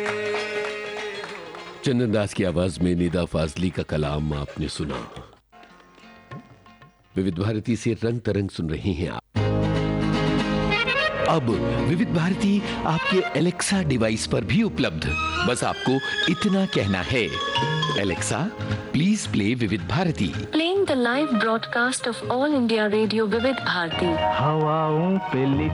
चंदन दास की आवाज में निदा फाजली का कलाम आपने सुना। विविध भारती से रंग तरंग सुन रही हैं आप। अब विविध भारती आपके एलेक्सा डिवाइस पर भी उपलब्ध। बस आपको इतना कहना है, एलेक्सा प्लीज प्ले विविध Bharti. Playing the live broadcast of All India Radio Vivid Bharati. हवाओं पे